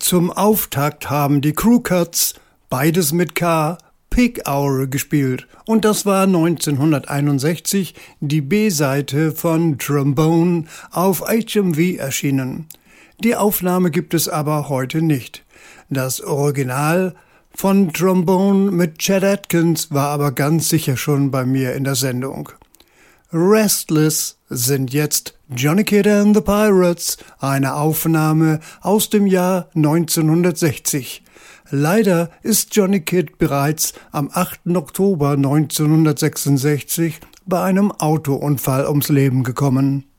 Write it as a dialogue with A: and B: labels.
A: Zum Auftakt haben die Crew Cuts, beides mit K, Pig Hour gespielt. Und das war 1961 die B-Seite von Trombone auf HMV erschienen. Die Aufnahme gibt es aber heute nicht. Das Original von Trombone mit Chet Atkins war aber ganz sicher schon bei mir in der Sendung. Restless sind jetzt Johnny Kidd and the Pirates, eine Aufnahme aus dem Jahr 1960. Leider ist Johnny Kidd bereits am 8. Oktober 1966 bei einem Autounfall ums Leben gekommen.